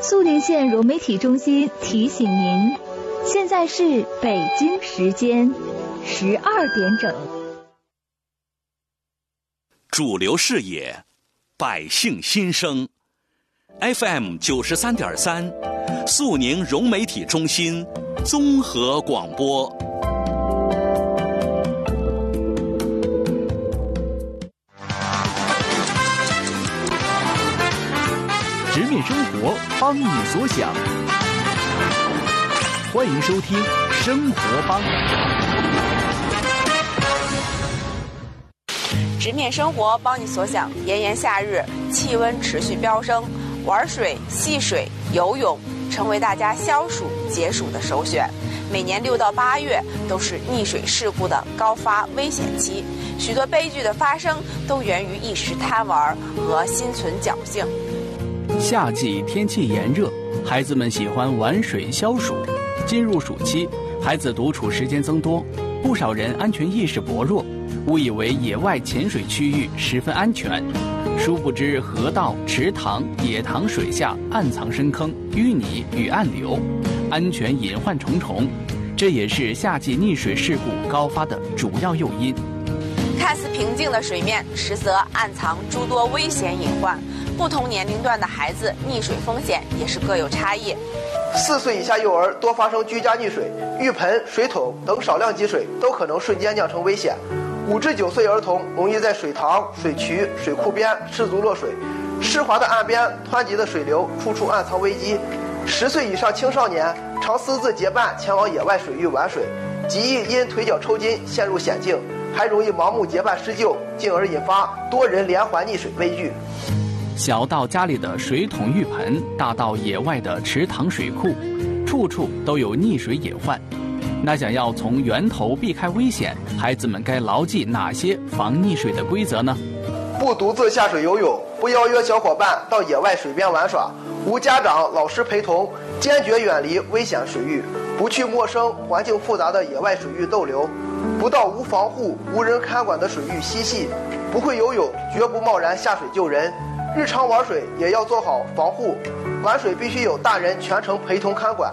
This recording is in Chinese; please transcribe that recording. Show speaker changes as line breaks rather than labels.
肃宁县融媒体中心提醒您，现在是北京时间12点整。
主流视野，百姓心声 ，FM 93.3，肃宁融媒体中心综合广播。
直面生活，帮你所想。欢迎收听《生活帮》。
直面生活，帮你所想。炎炎夏日，气温持续飙升，玩水、戏水、游泳成为大家消暑解暑的首选。每年6到8月都是溺水事故的高发危险期，许多悲剧的发生都源于一时贪玩和心存侥幸。
夏季天气炎热，孩子们喜欢玩水消暑。进入暑期，孩子独处时间增多，不少人安全意识薄弱，误以为野外潜水区域十分安全，殊不知河道、池塘、野塘水下暗藏深坑、淤泥与暗流，安全隐患重重。这也是夏季溺水事故高发的主要诱因。
看似平静的水面，实则暗藏诸多危险隐患。不同年龄段的孩子溺水风险也是各有差异。
4岁以下幼儿多发生居家溺水，浴盆、水桶等少量积水都可能瞬间酿成危险。5至9岁儿童容易在水塘、水渠、水库边失足落水，湿滑的岸边、湍急的水流，处处暗藏危机。10岁以上青少年常私自结伴前往野外水域玩水，极易因腿脚抽筋陷入险境，还容易盲目结伴施救，进而引发多人连环溺水悲剧。
小到家里的水桶浴盆，大到野外的池塘水库，处处都有溺水隐患。那想要从源头避开危险，孩子们该牢记哪些防溺水的规则呢？
不独自下水游泳，不邀约小伙伴到野外水边玩耍，无家长、老师陪同，坚决远离危险水域，不去陌生、环境复杂的野外水域逗留，不到无防护、无人看管的水域嬉戏，不会游泳绝不贸然下水救人。日常玩水也要做好防护，玩水必须有大人全程陪同看管。